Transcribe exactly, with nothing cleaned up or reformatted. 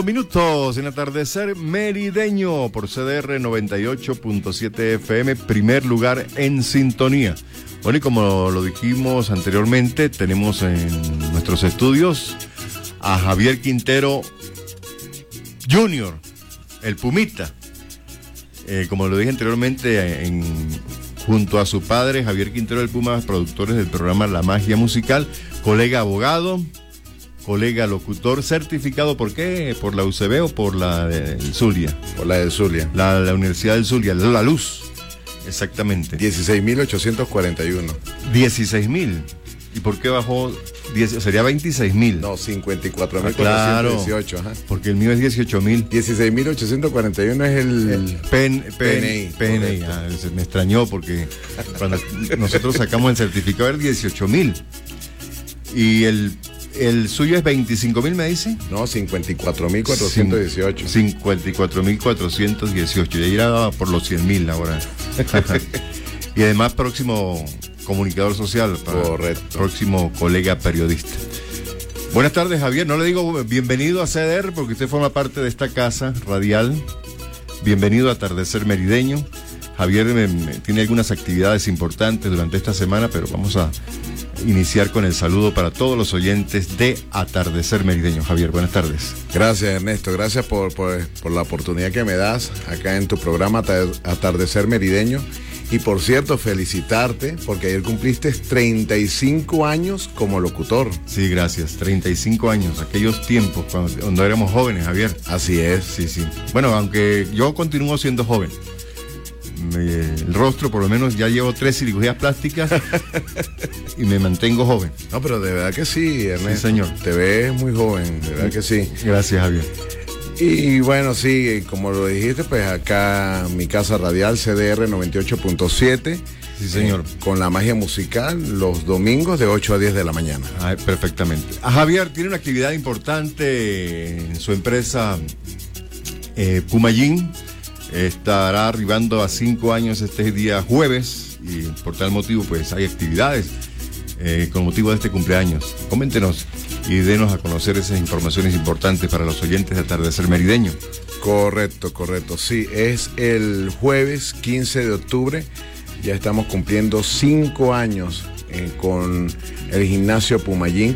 Minutos en Atardecer Merideño por C D R noventa y ocho punto siete F M, primer lugar en sintonía. Bueno, y como lo dijimos anteriormente, tenemos en nuestros estudios a Javier Quintero Junior, el Pumita. Eh, como lo dije anteriormente, en, junto a su padre, Javier Quintero el Puma, productores del programa La Magia Musical, colega abogado, colega locutor, certificado, ¿por qué? ¿Por la U C B o por la del Zulia? Por la del Zulia. La, la Universidad del Zulia, La Luz, exactamente. dieciséis mil ochocientos cuarenta y uno. dieciséis mil. ¿Y por qué bajó? diez, sería veintiséis mil. No, cincuenta y cuatro mil claro, cuatrocientos dieciocho. Ajá. Porque el mío es dieciocho mil. dieciséis mil ochocientos cuarenta y uno es el P N I. P N I. Ah, me extrañó porque cuando nosotros sacamos el certificado era dieciocho mil. Y el ¿El suyo es veinticinco mil, me dice? No, cincuenta y cuatro mil cuatrocientos dieciocho. cincuenta y cuatro mil cuatrocientos dieciocho. Y ahí era por los cien mil ahora. Y además próximo comunicador social. Para Correcto. Próximo colega periodista. Buenas tardes, Javier. No le digo bienvenido a C D R porque usted forma parte de esta casa radial. Bienvenido a Atardecer Merideño. Javier me, me, tiene algunas actividades importantes durante esta semana, pero vamos a iniciar con el saludo para todos los oyentes de Atardecer Merideño. Javier, buenas tardes. Gracias, Ernesto. Gracias por, por, por la oportunidad que me das acá en tu programa Atardecer Merideño. Y por cierto, felicitarte porque ayer cumpliste treinta y cinco años como locutor. Sí, gracias. treinta y cinco años, aquellos tiempos cuando, cuando éramos jóvenes, Javier. Así es. Sí, sí. Bueno, aunque yo continúo siendo joven. El rostro, por lo menos, ya llevo tres cirugías plásticas y me mantengo joven. No, pero de verdad que sí, Ernesto. Sí, señor. Te ves muy joven, de verdad que sí. Gracias, Javier. Y bueno, sí, como lo dijiste, pues acá mi casa radial C D R noventa y ocho punto siete. Sí, señor. Eh, con La Magia Musical los domingos de ocho a diez de la mañana. Ay, perfectamente. A Javier tiene una actividad importante en su empresa eh, Pumallín. Estará arribando a cinco años este día jueves y por tal motivo pues hay actividades eh, con motivo de este cumpleaños. Coméntenos y denos a conocer esas informaciones importantes para los oyentes de Atardecer Merideño. Correcto, correcto. Sí, es el jueves quince de octubre. Ya estamos cumpliendo cinco años eh, con el gimnasio Pumallín.